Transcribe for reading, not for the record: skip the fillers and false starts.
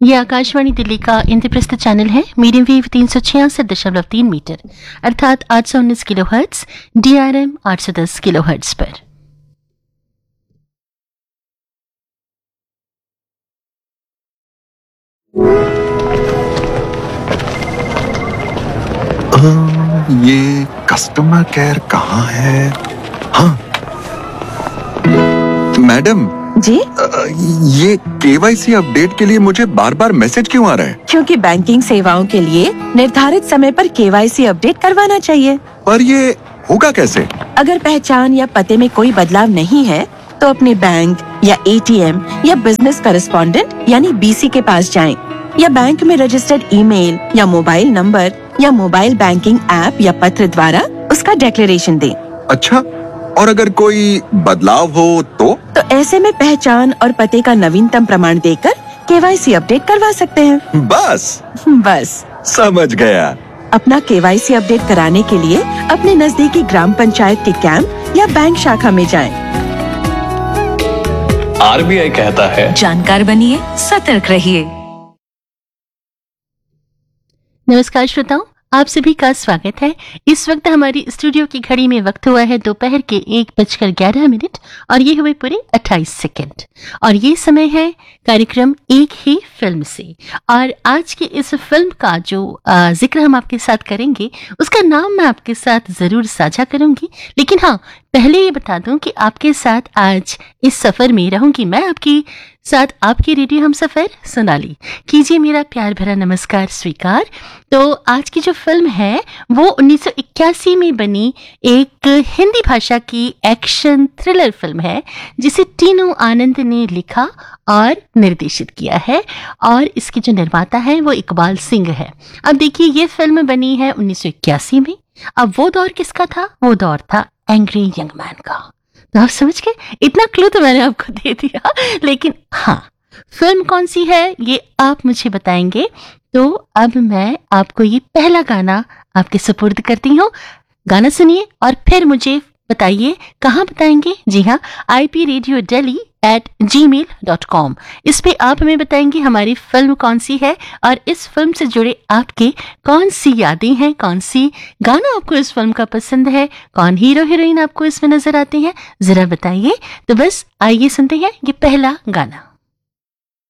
ये आकाशवाणी दिल्ली का इंद्रप्रस्थ चैनल है। मीडियम वेव 366.3 मीटर अर्थात 819 किलोहर्ट्ज, DRM 810 किलोहर्ट्ज पर। ये कस्टमर केयर कहाँ है? हाँ मैडम जी, ये KYC अपडेट के लिए मुझे बार बार मैसेज क्यों आ रहा है? क्योंकि बैंकिंग सेवाओं के लिए निर्धारित समय पर KYC अपडेट करवाना चाहिए। पर ये होगा कैसे? अगर पहचान या पते में कोई बदलाव नहीं है तो अपने बैंक या ATM या बिजनेस करेस्पॉन्डेंट यानी BC के पास जाएं, या बैंक में रजिस्टर्ड ईमेल या मोबाइल नंबर या मोबाइल बैंकिंग ऐप या पत्र द्वारा उसका डिक्लेरेशन दें। अच्छा, और अगर कोई बदलाव हो तो ऐसे में पहचान और पते का नवीनतम प्रमाण देकर KYC अपडेट करवा सकते हैं। बस समझ गया। अपना KYC अपडेट कराने के लिए अपने नजदीकी ग्राम पंचायत के कैंप या बैंक शाखा में जाएं। RBI कहता है, जानकार बनिए, सतर्क रहिए। नमस्कार श्रोताओं, आप सभी का स्वागत है। इस वक्त हमारी स्टूडियो की घड़ी में वक्त हुआ है दोपहर के 1:11 और ये हुए पूरे 28 सेकंड। और ये समय है कार्यक्रम एक ही फिल्म से। और आज की इस फिल्म का जो जिक्र हम आपके साथ करेंगे उसका नाम मैं आपके साथ जरूर साझा करूंगी, लेकिन हाँ, पहले ये बता दूं कि आपके साथ आज इस सफर में रहूंगी मैं, आपकी साथ आपकी रेडियो हम सफर सोनाली। कीजिए मेरा प्यार भरा नमस्कार स्वीकार। तो आज की जो फिल्म है वो 1981 में बनी एक हिंदी भाषा की एक्शन थ्रिलर फिल्म है, जिसे टीनू आनंद ने लिखा और निर्देशित किया है, और इसके जो निर्माता है वो इकबाल सिंह है। अब देखिए, ये फिल्म बनी है 1981 में। अब वो दौर किसका था? वो दौर था एंग्री यंग मैन का। तो आप समझ गए, इतना क्लू तो मैंने आपको दे दिया। लेकिन हाँ, फिल्म कौन सी है ये आप मुझे बताएंगे। तो अब मैं आपको ये पहला गाना आपके सुपुर्द करती हूँ। गाना सुनिए और फिर मुझे बताइए कहाँ बताएंगे। जी हाँ, ipradiodeli@gmail.com। इस पे आप हमें बताएंगे हमारी फिल्म कौन सी है और इस फिल्म से जुड़े आपके कौन सी यादें हैं, कौन सी गाना आपको इस फिल्म का पसंद है, कौन हीरो हीरोइन आपको इसमें नजर आते हैं, जरा बताइए। तो बस आइए सुनते हैं ये पहला गाना।